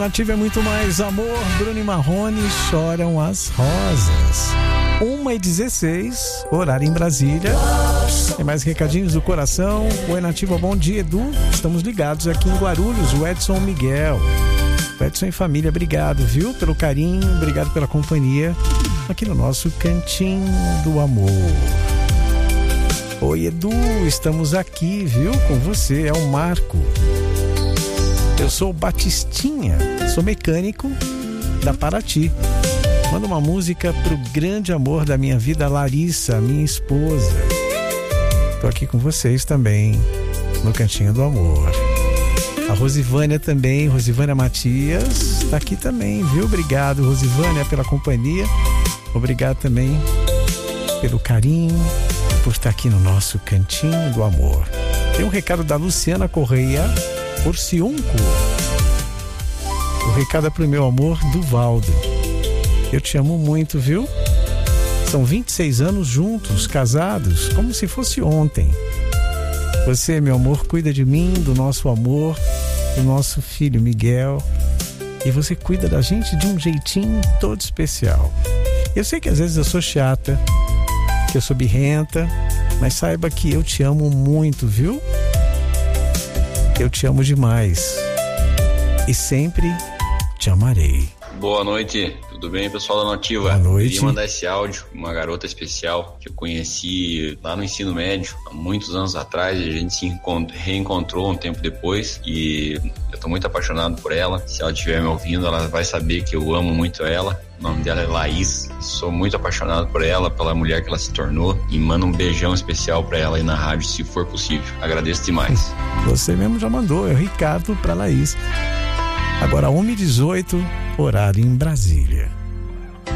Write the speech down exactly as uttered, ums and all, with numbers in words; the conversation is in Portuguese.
Nativa é muito mais amor. Bruno e Marrone, Choram as Rosas. uma e dezesseis, horário em Brasília. Tem mais recadinhos do coração. Oi, Nativa, bom dia, Edu. Estamos ligados aqui em Guarulhos, o Edson Miguel. O Edson e família, obrigado, viu? Pelo carinho, obrigado pela companhia aqui no nosso Cantinho do Amor. Oi, Edu, estamos aqui, viu? Com você, é o Marco. Eu sou o Batistinha, sou mecânico da Paraty. Manda uma música pro grande amor da minha vida, Larissa, minha esposa. Tô aqui com vocês também, no Cantinho do Amor. A Rosivânia também, Rosivânia Matias, tá aqui também, viu? Obrigado, Rosivânia, pela companhia. Obrigado também pelo carinho, por estar aqui no nosso Cantinho do Amor. Tem um recado da Luciana Correia, Porciúnco. O recado é pro meu amor, Duvaldo. Eu te amo muito, viu? São vinte e seis anos juntos, casados, como se fosse ontem. Você, meu amor, cuida de mim, do nosso amor, do nosso filho Miguel. E você cuida da gente de um jeitinho todo especial. Eu sei que às vezes eu sou chata, que eu sou birrenta, mas saiba que eu te amo muito, viu? Eu te amo demais. E sempre te amarei. Boa noite, tudo bem, pessoal da Nativa? Boa noite. Eu queria mandar esse áudio, uma garota especial que eu conheci lá no ensino médio, há muitos anos atrás. A gente se reencontrou um tempo depois e eu tô muito apaixonado por ela. Se ela estiver me ouvindo, ela vai saber que eu amo muito ela. O nome dela é Laís. Sou muito apaixonado por ela, pela mulher que ela se tornou, e mando um beijão especial pra ela aí na rádio, se for possível. Agradeço demais. Você mesmo já mandou, é o Ricardo pra Laís. Agora, uma e dezoito, horário em Brasília.